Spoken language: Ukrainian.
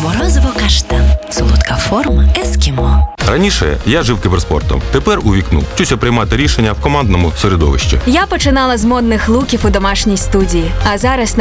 Морозиво-каштан. Солодка форма ескімо. Раніше я жив кіберспортом. Тепер у вікну. Вчуся приймати рішення в командному середовищі. Я починала з модних луків у домашній студії, а зараз